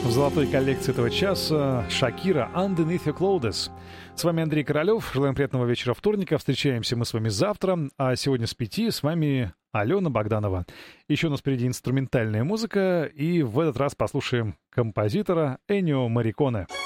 В золотой коллекции этого часа Шакира «Underneath Your Clothes». С вами Андрей Королёв. Желаем приятного вечера вторника. Встречаемся мы с вами завтра. А сегодня с 5 с вами Алена Богданова. Еще у нас впереди инструментальная музыка. И в этот раз послушаем композитора Эннио Морриконе.